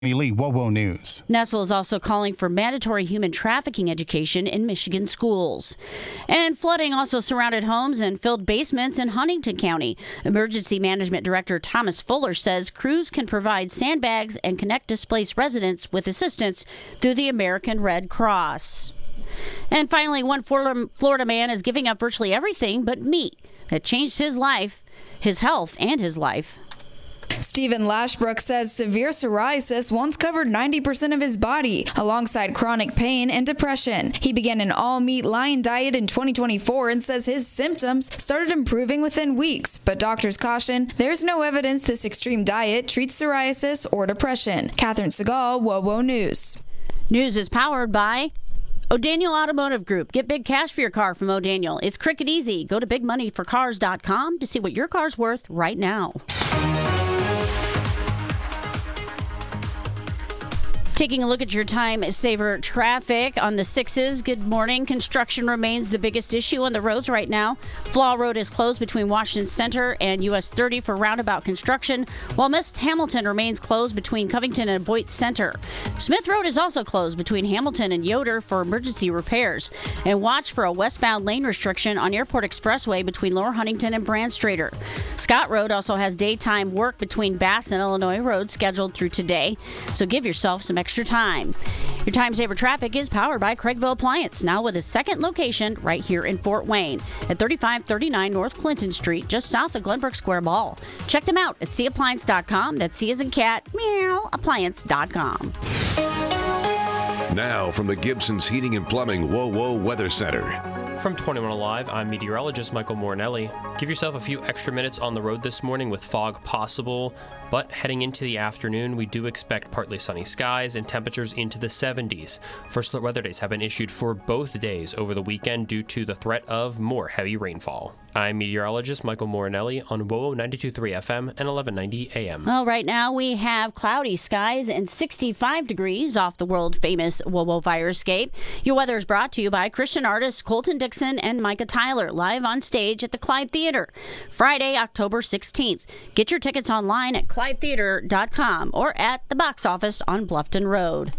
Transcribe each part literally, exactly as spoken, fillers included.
Lee, WOWO News. Nestle is also calling for mandatory human trafficking education in Michigan schools. And flooding also surrounded homes and filled basements in Huntington County. Emergency Management Director Thomas Fuller says crews can provide sandbags and connect displaced residents with assistance through the American Red Cross. And finally, one Florida, Florida man is giving up virtually everything but meat that changed his life, his health, and his life. Stephen Lashbrook says severe psoriasis once covered ninety percent of his body, alongside chronic pain and depression. He began an all-meat lion diet in twenty twenty-four and says his symptoms started improving within weeks, but doctors caution there's no evidence this extreme diet treats psoriasis or depression. Catherine Segal, WOWO News. News is powered by O'Daniel Automotive Group. Get big cash for your car from O'Daniel. It's cricket easy. Go to big money for cars dot com to see what your car's worth right now. Taking a look at your time saver traffic on the sixes. Good morning. Construction remains the biggest issue on the roads right now. Flaw Road is closed between Washington Center and U S thirty for roundabout construction, while Miss Hamilton remains closed between Covington and Boyd Center. Smith Road is also closed between Hamilton and Yoder for emergency repairs. And watch for a westbound lane restriction on Airport Expressway between Lower Huntington and Brandstrader. Scott Road also has daytime work between Bass and Illinois Road scheduled through today, so give yourself some extra time. Your time saver traffic is powered by Craigville Appliance, now with a second location right here in Fort Wayne at thirty-five thirty-nine North Clinton Street, just south of Glenbrook Square Mall. Check them out at C appliance dot com. That's C as in cat, meow, appliance dot com. Now from the Gibson's Heating and Plumbing WOWO Weather Center. From twenty-one Alive, I'm meteorologist Michael Morinelli. Give yourself a few extra minutes on the road this morning with fog possible, but heading into the afternoon, we do expect partly sunny skies and temperatures into the seventies. First alert weather days have been issued for both days over the weekend due to the threat of more heavy rainfall. I'm meteorologist Michael Morinelli on WOWO ninety-two point three F M and eleven ninety A M. Well, right now we have cloudy skies and sixty-five degrees off the world-famous WOWO Firescape. Your weather is brought to you by Christian artists Colton Dixon and Micah Tyler, live on stage at the Clyde Theater, Friday, October sixteenth. Get your tickets online at clyde theater dot com or at the box office on Bluffton Road.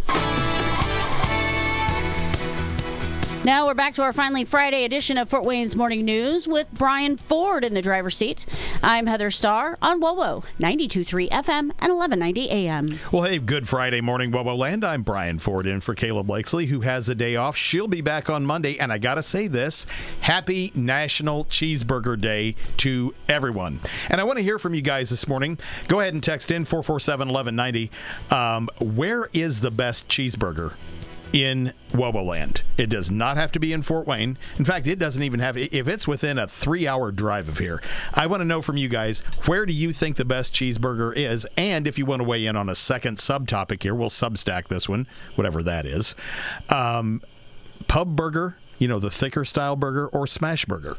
Now we're back to our finally Friday edition of Fort Wayne's Morning News with Brian Ford in the driver's seat. I'm Heather Starr on WOWO ninety-two point three F M and eleven ninety A M. Well, hey, good Friday morning, WOWO land. I'm Brian Ford in for Caleb Blakesley, who has a day off. She'll be back on Monday, and I got to say this, happy National Cheeseburger Day to everyone. And I want to hear from you guys this morning. Go ahead and text in four four seven, eleven ninety. Um, where is the best cheeseburger in WOWO land? It does not have to be in Fort Wayne. In fact, it doesn't even have, if it's within a three-hour drive of here. I want to know from you guys, where do you think the best cheeseburger is? And if you want to weigh in on a second subtopic here, we'll substack this one, whatever that is. Um, pub burger, you know, the thicker style burger, or smash burger.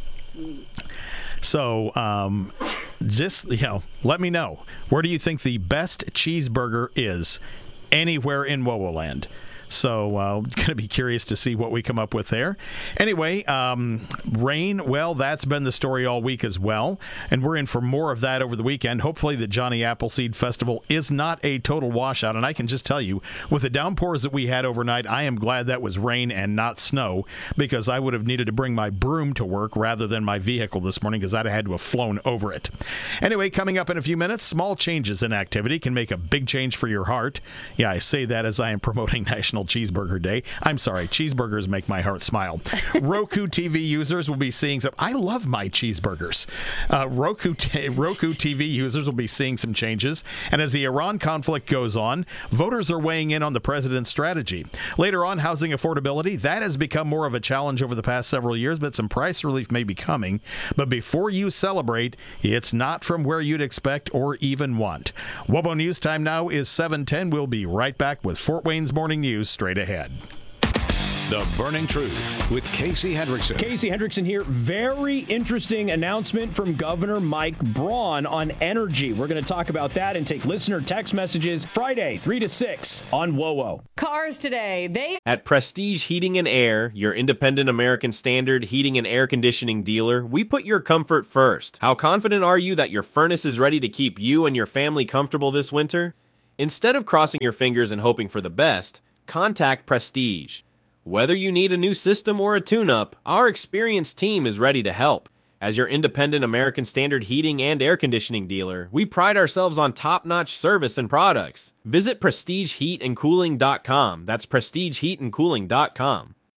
So, um, just, you know, let me know. Where do you think the best cheeseburger is anywhere in WOWO land? So I'm uh, going to be curious to see what we come up with there. Anyway, um, rain, well, that's been the story all week as well. And we're in for more of that over the weekend. Hopefully the Johnny Appleseed Festival is not a total washout. And I can just tell you, with the downpours that we had overnight, I am glad that was rain and not snow, because I would have needed to bring my broom to work rather than my vehicle this morning, because I'd have had to have flown over it. Anyway, coming up in a few minutes, small changes in activity can make a big change for your heart. Yeah, I say that as I am promoting National Cheeseburger Day. I'm sorry, cheeseburgers make my heart smile. Roku T V users will be seeing some. I love my cheeseburgers. Uh, Roku t- Roku T V users will be seeing some changes. And as the Iran conflict goes on, voters are weighing in on the president's strategy. Later on, housing affordability, that has become more of a challenge over the past several years, but some price relief may be coming. But before you celebrate, it's not from where you'd expect or even want. WOWO News time now is seven ten. We'll be right back with Fort Wayne's Morning News straight ahead. The Burning Truth with Casey Hendrickson. Casey Hendrickson here. Very interesting announcement from Governor Mike Braun on energy. We're going to talk about that and take listener text messages Friday, three to six on WOWO. Cars today, they... At Prestige Heating and Air, your independent American Standard heating and air conditioning dealer, we put your comfort first. How confident are you that your furnace is ready to keep you and your family comfortable this winter? Instead of crossing your fingers and hoping for the best, contact Prestige. Whether you need a new system or a tune-up, our experienced team is ready to help. As your independent American Standard heating and air conditioning dealer, we pride ourselves on top-notch service and products. Visit prestige heat and cooling dot com. That's prestige heat and cooling dot com.